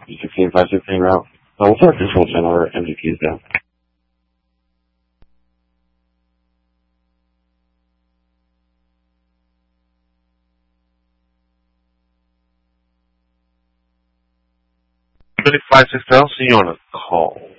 16, 516 route. We'll start control channel or MGP's down. Billy 560, see you on a call.